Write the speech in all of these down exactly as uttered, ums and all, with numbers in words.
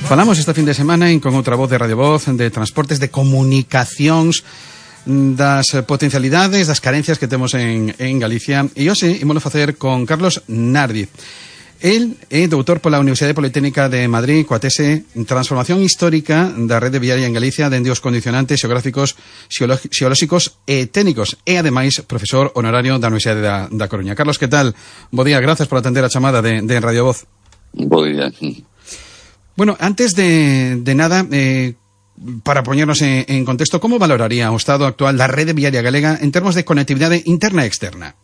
Falamos este fin de semana en Con Outra Voz de Radio Voz de transportes, de comunicacións, das potencialidades, das carencias que temos en, en Galicia, e hoxe ímolo facer con Carlos Nardi. El é doutor pola Universidade Politécnica de Madrid coa tese Transformación Histórica da Rede Viaria en Galicia dende os condicionantes xeográficos, xeolóxicos e técnicos, e ademais profesor honorario da Universidade da, da Coruña. Carlos, que tal? Bo día, grazas por atender a chamada de, de Radio Voz. Bo día. Bueno, antes de, de nada, eh, para poñernos en, en contexto, como valoraría o estado actual da Rede Viaria Galega en termos de conectividade interna e externa?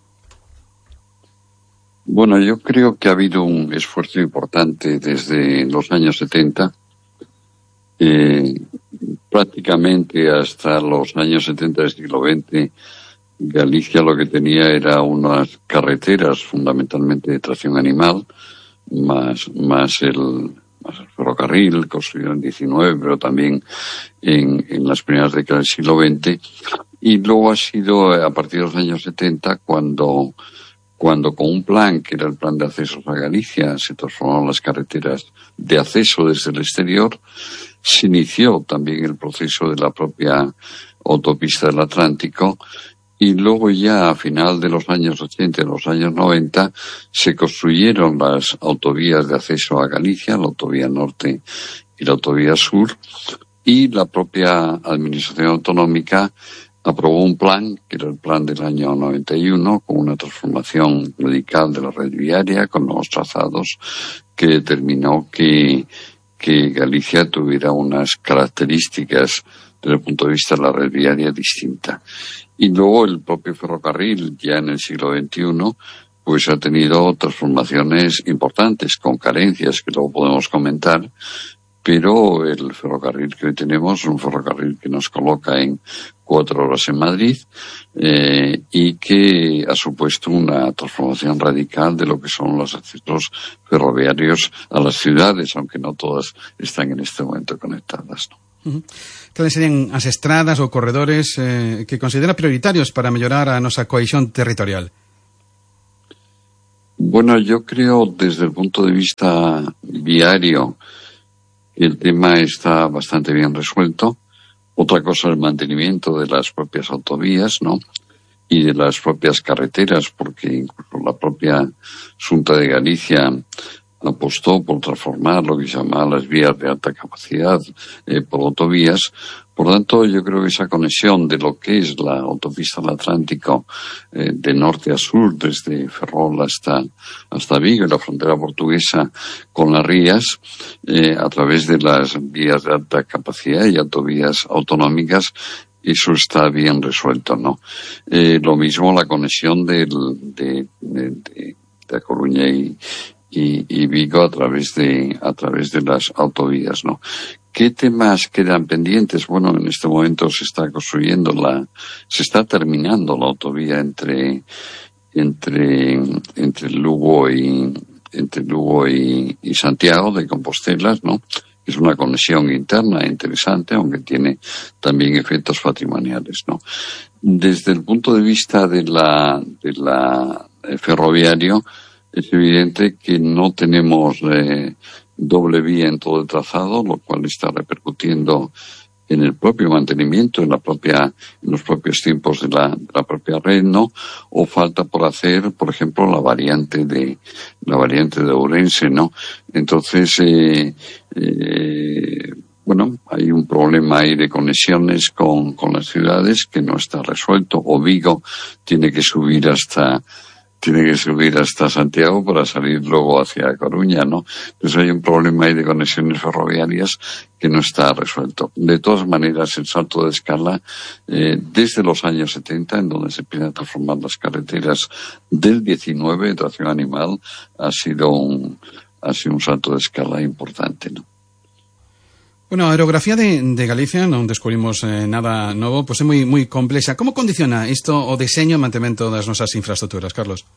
Bueno, yo creo que ha habido un esfuerzo importante desde los años setenta, eh, prácticamente hasta los años setenta del siglo veinte. Galicia lo que tenía era unas carreteras fundamentalmente de tracción animal, más, más el, más el ferrocarril, construido en diecinueve, pero también en, en las primeras décadas del siglo veinte. Y luego ha sido a partir de los años setenta cuando cuando con un plan, que era el plan de accesos a Galicia, se transformaron las carreteras de acceso desde el exterior, se inició también el proceso de la propia autopista del Atlántico, y luego ya a final de los años ochenta y los años noventa se construyeron las autovías de acceso a Galicia, la autovía norte y la autovía sur, y la propia administración autonómica aprobó un plan, que era el plan del año noventa y uno, con una transformación radical de la red viaria, con nuevos trazados, que determinó que, que Galicia tuviera unas características desde el punto de vista de la red viaria distinta. Y luego el propio ferrocarril, ya en el siglo veintiuno, pues ha tenido transformaciones importantes, con carencias que luego podemos comentar, pero el ferrocarril que hoy tenemos es un ferrocarril que nos coloca en cuatro horas en Madrid, eh, y que ha supuesto una transformación radical de lo que son los accesos ferroviarios a las ciudades, aunque no todas están en este momento conectadas, ¿no? Uh-huh. Cales serían as estradas ou corredores eh, que considera prioritarios para mellorar a nosa cohesión territorial? Bueno, yo creo desde el punto de vista viario el tema está bastante bien resuelto. Otra cosa es el mantenimiento de las propias autovías, ¿no? Y de las propias carreteras, porque incluso la propia Xunta de Galicia apostó por transformar lo que se llama las vías de alta capacidad eh, por autovías. Por tanto, yo creo que esa conexión de lo que es la autopista del Atlántico eh, de norte a sur, desde Ferrol hasta, hasta Vigo y la frontera portuguesa con las rías, eh, a través de las vías de alta capacidad y autovías autonómicas, eso está bien resuelto, ¿no? Eh, lo mismo la conexión del, de, de, de, de Coruña y, y, y Vigo a través de, a través de las autovías, ¿no? ¿Qué temas quedan pendientes? Bueno, en este momento se está construyendo la, se está terminando la autovía entre, entre, entre Lugo y, entre Lugo y, y Santiago de Compostela, ¿no? Es una conexión interna interesante, aunque tiene también efectos patrimoniales, ¿no? Desde el punto de vista de la, de la eh, ferroviario, es evidente que no tenemos eh, doble vía en todo el trazado, lo cual está repercutiendo en el propio mantenimiento, en la propia, en los propios tiempos de la, de la propia red, ¿no? O falta por hacer, por ejemplo, la variante de, la variante de Ourense, ¿no? Entonces, eh, eh, bueno, hay un problema ahí de conexiones con, con las ciudades que no está resuelto, o Vigo tiene que subir hasta, tiene que subir hasta Santiago para salir luego hacia Coruña, ¿no? Entonces hay un problema ahí de conexiones ferroviarias que no está resuelto. De todas maneras, el salto de escala, eh, desde los años setenta, en donde se empiezan a transformar las carreteras del diecinueve de tracción animal, ha sido un, ha sido un salto de escala importante, ¿no? Bueno, a aerografía de, de Galicia, non descubrimos eh, nada novo, pois é moi moi complexa. Como condiciona isto o diseño e mantemento das nosas infraestructuras, Carlos?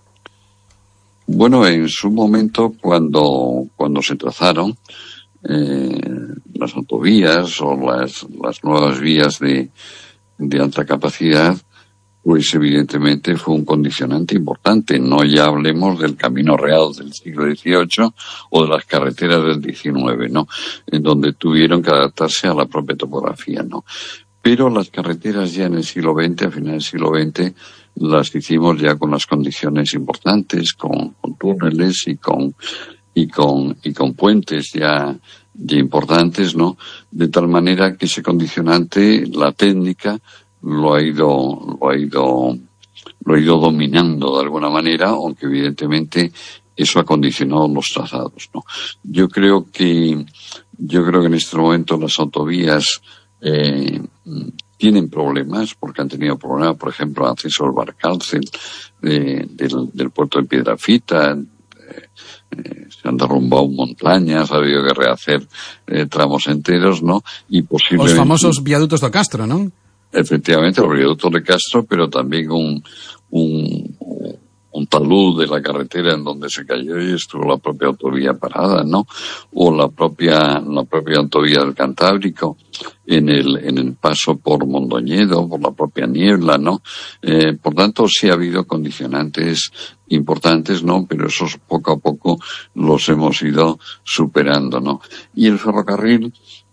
Bueno, en su momento, cuando cuando se trazaron eh, las autovías o las las nuevas vías de, de alta capacidad, pues evidentemente fue un condicionante importante. No ya hablemos del Camino Real del siglo dieciocho o de las carreteras del diecinueve, ¿no? En donde tuvieron que adaptarse a la propia topografía, ¿no? Pero las carreteras ya en el siglo veinte, a finales del siglo veinte, las hicimos ya con las condiciones importantes, con, con túneles y con, y con, y con puentes ya, ya importantes, ¿no? De tal manera que ese condicionante, la técnica, lo ha ido, lo ha ido, lo ha ido dominando de alguna manera, aunque evidentemente eso ha condicionado los trazados, ¿no? Yo creo que, yo creo que en este momento las autovías, eh, tienen problemas, porque han tenido problemas, por ejemplo, acceso al Barcárcel, eh, del, del puerto de Piedrafita, eh, eh, se han derrumbado montañas, ha habido que rehacer eh, tramos enteros, ¿no? Y posiblemente... Los famosos viaductos de Castro, ¿no? Efectivamente, los viaductos de Castro, pero también un, un, un talud de la carretera en donde se cayó y estuvo la propia autovía parada, ¿no? O la propia, la propia autovía del Cantábrico, en el, en el paso por Mondoñedo, por la propia niebla, ¿no? Eh, por tanto, sí ha habido condicionantes importantes, ¿no? Pero esos poco a poco los hemos ido superando, ¿no? Y el ferrocarril,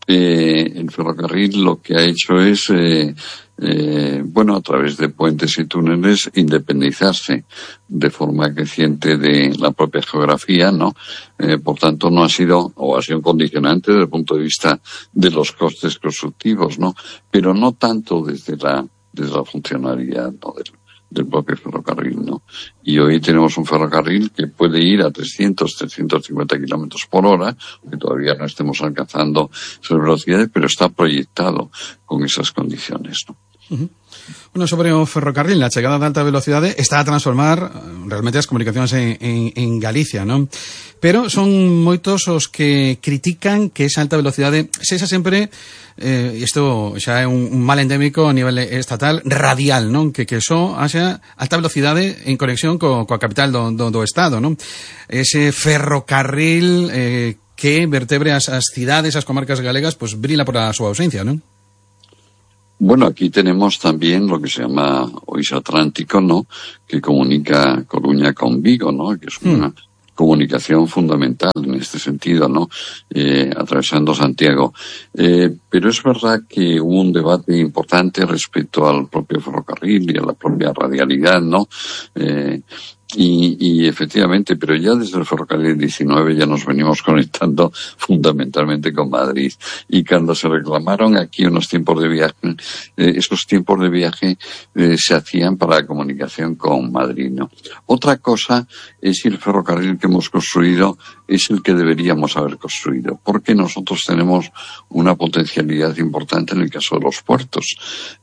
eh, el ferrocarril lo que ha hecho es, eh, eh, bueno, a través de puentes y túneles, independizarse de forma creciente de la propia geografía, ¿no? Eh, por tanto, no ha sido, o ha sido un condicionante desde el punto de vista de los costes constructivos, ¿no? Pero no tanto desde la, desde la funcionalidad, ¿no? Del, del propio ferrocarril, ¿no? Y hoy tenemos un ferrocarril que puede ir a trescientos, trescientos cincuenta kilómetros por hora, que todavía no estemos alcanzando esas velocidades, pero está proyectado con esas condiciones, ¿no? Uh-huh. Bueno, sobre o ferrocarril, la chegada de alta velocidade está a transformar realmente as comunicacións en, en, en Galicia, non? Pero son moitos os que critican que esa alta velocidade sexa sempre, eh, isto xa é un, un mal endémico a nivel estatal, radial, non? Que, que só haxa alta velocidade en conexión co, coa capital do, do, do Estado, non? Ese ferrocarril eh, que vertebre as, as cidades, as comarcas galegas, pues brila por a súa ausencia, non? Bueno, aquí tenemos también lo que se llama Ois Atlántico, ¿no? Que comunica Coruña con Vigo, ¿no? Que es una mm. comunicación fundamental en este sentido, ¿no? Eh, atravesando Santiago. Eh, pero es verdad que hubo un debate importante respecto al propio ferrocarril y a la propia radialidad, ¿no? Eh, Y, y efectivamente, pero ya desde el ferrocarril diecinueve ya nos venimos conectando fundamentalmente con Madrid. Y cuando se reclamaron aquí unos tiempos de viaje, eh, esos tiempos de viaje eh, se hacían para la comunicación con Madrid, ¿no? Otra cosa es si el ferrocarril que hemos construido es el que deberíamos haber construido, porque nosotros tenemos una potencialidad importante en el caso de los puertos.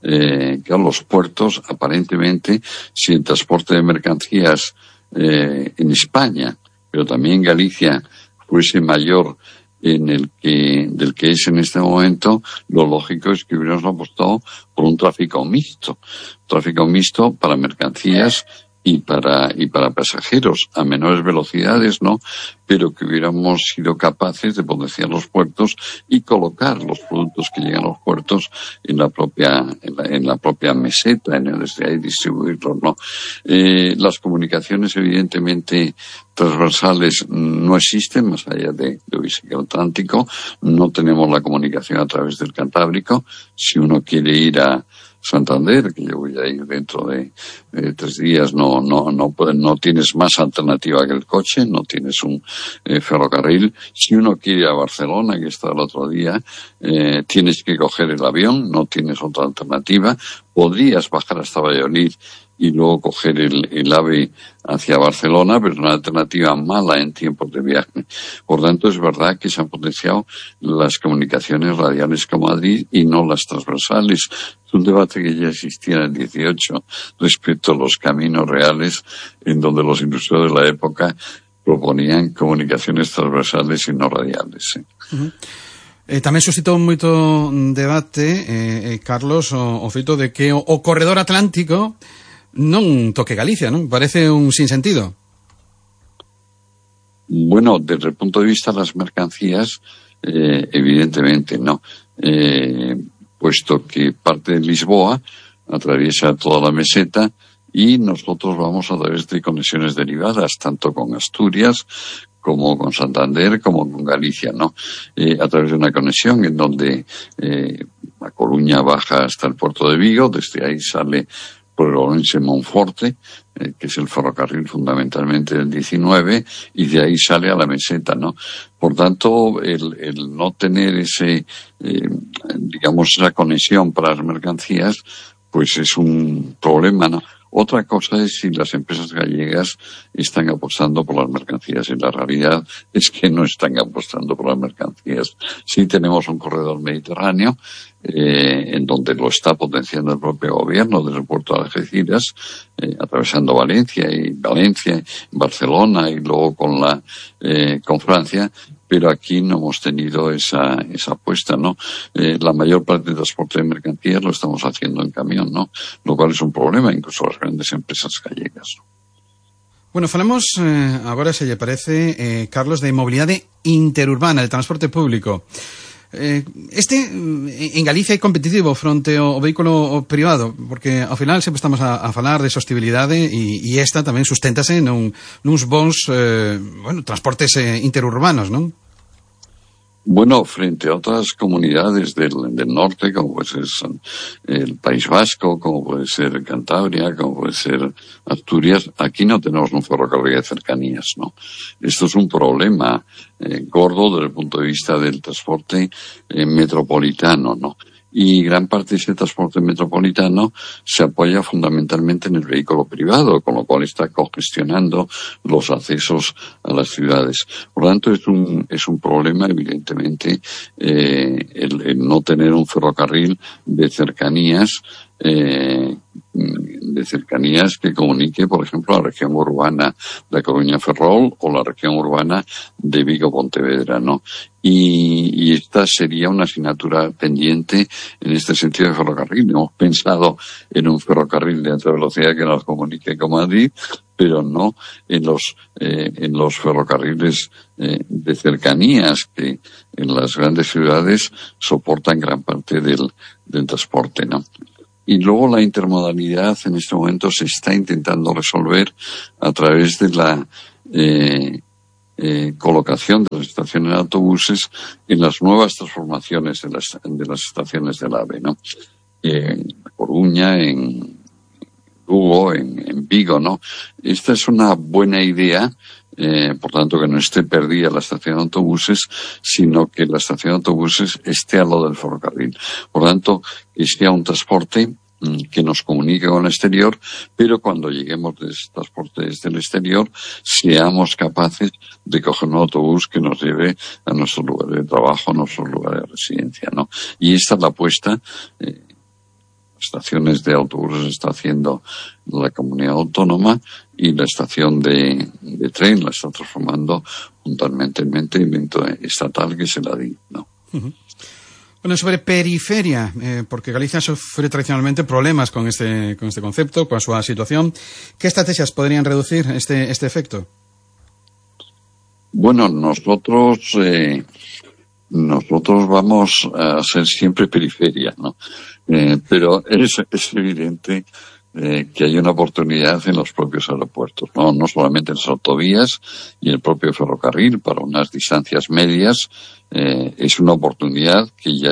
Eh, claro, los puertos, aparentemente, si el transporte de mercancías Eh, en España, pero también en Galicia, fuese mayor en el que, del que es en este momento, lo lógico es que hubiéramos apostado por un tráfico mixto, tráfico mixto para mercancías y para, y para pasajeros a menores velocidades, ¿no? Pero que hubiéramos sido capaces de potenciar los puertos y colocar los productos que llegan a los puertos en la propia, en la, en la propia meseta, en el desde ahí distribuirlos, ¿no? Eh, las comunicaciones, evidentemente, transversales no existen, más allá de, de el Atlántico. No tenemos la comunicación a través del Cantábrico. Si uno quiere ir a Santander, que yo voy a ir dentro de eh, tres días, no, no, no, no tienes más alternativa que el coche, no tienes un eh, ferrocarril. Si uno quiere ir a Barcelona, que está el otro día, eh, tienes que coger el avión, no tienes otra alternativa. Podrías bajar hasta Valladolid y luego coger el, el AVE hacia Barcelona, pero es una alternativa mala en tiempos de viaje. Por tanto, es verdad que se han potenciado las comunicaciones radiales con Madrid y no las transversales. Es un debate que ya existía en el dieciocho respecto a los caminos reales, en donde los industriales de la época proponían comunicaciones transversales y no radiales. ¿Sí? Uh-huh. Eh, tamén suscitou moito debate, eh, eh, Carlos, o, o feito de que o, o corredor atlántico non toque Galicia, non? Parece un sinsentido. Bueno, desde el punto de vista de las mercancías, eh, evidentemente no. Eh, puesto que parte de Lisboa atraviesa toda la meseta y nosotros vamos a través de conexiones derivadas, tanto con Asturias como con Santander, como con Galicia, ¿no? Eh, a través de una conexión en donde eh, A Coruña baja hasta el puerto de Vigo, desde ahí sale por el Orense-Monforte, eh, que es el ferrocarril fundamentalmente del diecinueve, y de ahí sale a la meseta, ¿no? Por tanto, el, el no tener ese, eh, digamos, esa conexión para las mercancías, pues es un problema, ¿no? Otra cosa es si las empresas gallegas están apostando por las mercancías, y la realidad es que no están apostando por las mercancías. Sí tenemos un corredor mediterráneo, eh, en donde lo está potenciando el propio gobierno desde el puerto de Algeciras, eh, atravesando Valencia y Valencia, Barcelona y luego con la, eh, con Francia. Pero aquí no hemos tenido esa, esa apuesta, ¿no? Eh, la mayor parte del transporte de mercancías lo estamos haciendo en camión, ¿no? Lo cual es un problema, incluso las grandes empresas gallegas. Bueno, falamos eh, agora, se lle parece, eh, Carlos, de mobilidade interurbana, de transporte público. Eh, este, en Galicia, é competitivo fronte ao vehículo privado, porque ao final sempre estamos a, a falar de sostibilidade e, e esta tamén susténtase nun, nuns bons eh, bueno, transportes eh, interurbanos, non? Bueno, frente a otras comunidades del, del norte, como puede ser el País Vasco, como puede ser Cantabria, como puede ser Asturias, aquí no tenemos un ferrocarril de cercanías, ¿no? Esto es un problema eh, gordo desde el punto de vista del transporte eh, metropolitano, ¿no? Y gran parte de ese transporte metropolitano se apoya fundamentalmente en el vehículo privado, con lo cual está congestionando los accesos a las ciudades. Por lo tanto, es un, es un problema, evidentemente, eh, el, el no tener un ferrocarril de cercanías, eh, de cercanías que comunique, por ejemplo, la región urbana de Coruña-Ferrol o la región urbana de Vigo-Pontevedra, ¿no? Y, y esta sería una asignatura pendiente en este sentido de ferrocarril. Hemos pensado en un ferrocarril de alta velocidad que nos comunique con Madrid, pero no en los eh, en los ferrocarriles eh, de cercanías que en las grandes ciudades soportan gran parte del, del transporte, ¿no? Y luego la intermodalidad en este momento se está intentando resolver a través de la eh, eh, colocación de las estaciones de autobuses en las nuevas transformaciones de las, de las estaciones del AVE, ¿no? Eh, en Coruña, en Lugo, en, en Vigo, ¿no? Esta es una buena idea. Eh, por tanto, que no esté perdida la estación de autobuses, sino que la estación de autobuses esté al lado del ferrocarril. Por tanto, que sea un transporte mm, que nos comunique con el exterior, pero cuando lleguemos de ese transporte desde el exterior, seamos capaces de coger un autobús que nos lleve a nuestro lugar de trabajo, a nuestro lugar de residencia, ¿no? Y esta es la apuesta. Eh, estaciones de autobuses está haciendo la comunidad autónoma y la estación de, de tren la está transformando fundamentalmente en invento estatal, que es el A D I, ¿no? Uh-huh. Bueno, sobre periferia, eh, porque Galicia sufre tradicionalmente problemas con este, con este concepto, con su situación. ¿Qué estrategias podrían reducir este, este efecto? Bueno, nosotros... Eh, Nosotros vamos a ser siempre periferia, ¿no? Eh, pero es, es evidente eh, que hay una oportunidad en los propios aeropuertos, ¿no? No solamente en las autovías y el propio ferrocarril para unas distancias medias, eh, es una oportunidad que ya